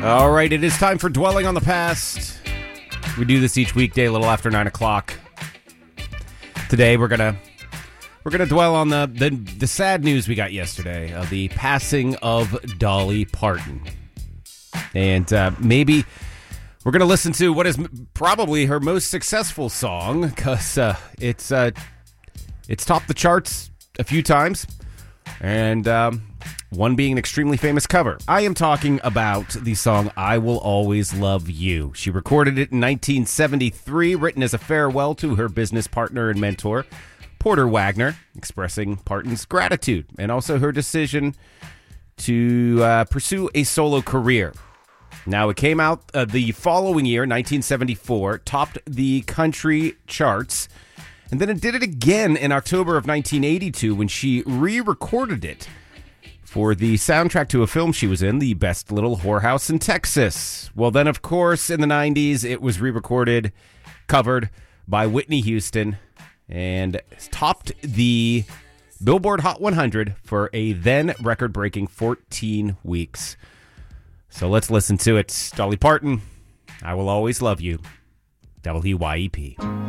All right, it is time for Dwelling on the Past. We do this each weekday, a little after 9 o'clock. Today, we're gonna dwell on the sad news we got yesterday of the passing of Dolly Parton, and maybe we're gonna listen to what is probably her most successful song, because it's topped the charts a few times, and one being an extremely famous cover. I am talking about the song "I Will Always Love You." She recorded it in 1973, written as a farewell to her business partner and mentor, Porter Wagoner, expressing Parton's gratitude and also her decision to pursue a solo career. Now, it came out the following year, 1974, topped the country charts, and then it did it again in October of 1982 when she re-recorded it for the soundtrack to a film she was in, The Best Little Whorehouse in Texas. Well, then, of course, in the 90s, it was re-recorded, covered by Whitney Houston, and topped the Billboard Hot 100 for a then record-breaking 14 weeks. So let's listen to it. Dolly Parton, "I Will Always Love You," WYEP.